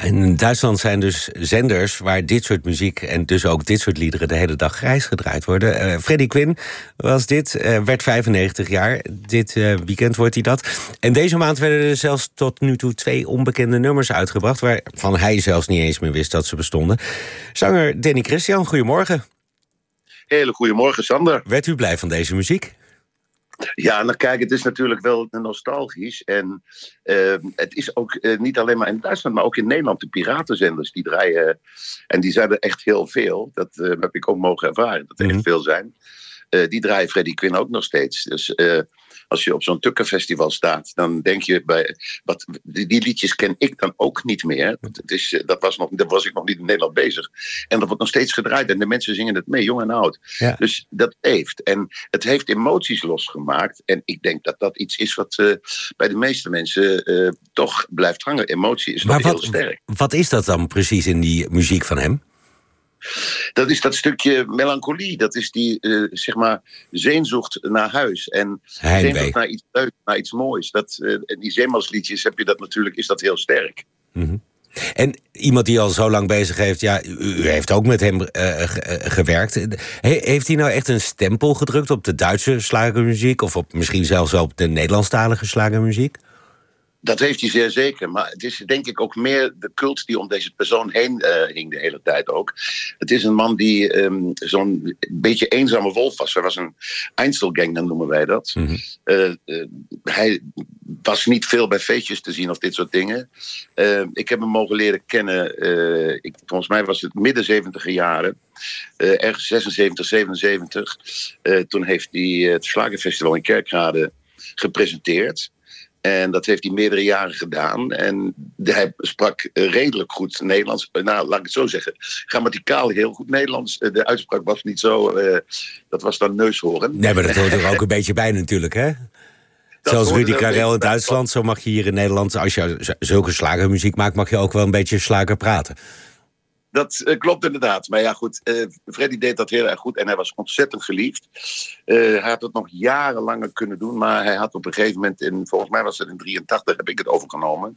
in Duitsland zijn dus zenders waar dit soort muziek en dus ook dit soort liederen de hele dag grijs gedraaid worden. Freddie Quinn was dit, werd 95 jaar. Dit weekend wordt hij dat. En deze maand werden er zelfs tot nu toe 2 onbekende nummers uitgebracht, waarvan hij zelfs niet eens meer wist dat ze bestonden. Zanger Danny Christian, goedemorgen. Hele goedemorgen, Sander. Werd u blij van deze muziek? Ja, nou kijk, het is natuurlijk wel nostalgisch. En het is ook niet alleen maar in Duitsland, maar ook in Nederland. De piratenzenders die draaien, en die zijn er echt heel veel. Dat heb ik ook mogen ervaren, dat er echt veel zijn. Die draaien Freddie Quinn ook nog steeds. Dus als je op zo'n tukkenfestival staat, dan denk je bij die liedjes ken ik dan ook niet meer. Dat was ik nog niet in Nederland bezig. En dat wordt nog steeds gedraaid en de mensen zingen het mee, jong en oud. Ja. Dus dat heeft. En het heeft emoties losgemaakt. En ik denk dat dat iets is wat bij de meeste mensen toch blijft hangen. Emotie is toch heel sterk. Wat is dat dan precies in die muziek van hem? Dat is dat stukje melancholie. Dat is die, zeg maar, zeenzocht naar huis. En zeenzocht naar iets leuks, naar iets moois. In die zeemansliedjes heb je dat natuurlijk, is dat heel sterk. Mm-hmm. En iemand die al zo lang bezig heeft, ja, u heeft ook met hem gewerkt. Heeft hij nou echt een stempel gedrukt op de Duitse slagermuziek? Of misschien zelfs op de Nederlandstalige slagermuziek? Dat heeft hij zeer zeker. Maar het is denk ik ook meer de cult die om deze persoon heen hing de hele tijd ook. Het is een man die zo'n beetje eenzame wolf was. Hij was een Einzelgänger, noemen wij dat. Mm-hmm. Hij was niet veel bij feestjes te zien of dit soort dingen. Ik heb hem mogen leren kennen. Volgens mij was het midden 70e jaren. Ergens 76, 77. Toen heeft hij het Schlagerfestival in Kerkrade gepresenteerd. En dat heeft hij meerdere jaren gedaan. En hij sprak redelijk goed Nederlands. Nou, laat ik het zo zeggen. Grammaticaal heel goed Nederlands. De uitspraak was niet zo... dat was dan neushoorn. Nee, maar dat hoort er ook een beetje bij natuurlijk, hè? Zoals Rudy Karel in Duitsland, zo mag je hier in Nederland... als je zulke slagermuziek maakt, mag je ook wel een beetje slager praten. Dat klopt inderdaad. Maar ja, goed, Freddie deed dat heel erg goed en hij was ontzettend geliefd. Hij had het nog jarenlanger kunnen doen, maar hij had op een gegeven moment, volgens mij was het in 83, heb ik het overgenomen.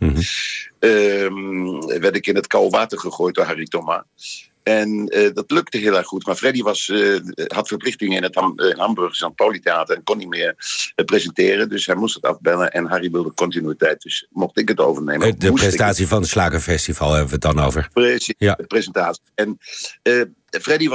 Mm-hmm. Werd ik in het koude water gegooid door Harry Thomas. En dat lukte heel erg goed. Maar Freddie had verplichtingen in Hamburg, St. Pauli Theater, en kon niet meer presenteren. Dus hij moest het afbellen en Harry wilde continuïteit. Dus mocht ik het overnemen. De presentatie van het Slagerfestival hebben we het dan over. Precies, ja. De presentatie. En Freddie